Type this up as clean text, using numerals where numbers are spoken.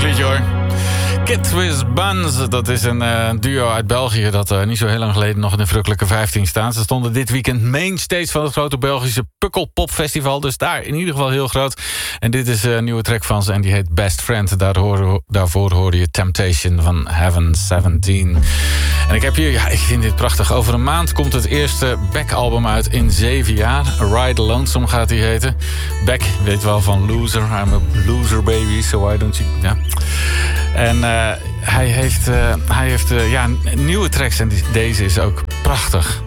liedje hoor. Kid with Buns, dat is een duo uit België dat niet zo heel lang geleden nog in de verrukkelijke 15 staat. Ze stonden dit weekend mainstage van het grote Belgische Pukkelpop-festival, dus daar in ieder geval heel groot. En dit is een nieuwe track van ze en die heet Best Friend. Daarvoor hoorde je Temptation van Heaven 17. En ik heb hier, ik vind dit prachtig. Over een maand komt het eerste Beck-album uit in 7 jaar. Ride Lonesome gaat die heten. Beck, weet wel van Loser. I'm a loser baby, so why don't you... Ja. En hij heeft nieuwe tracks en deze is ook prachtig.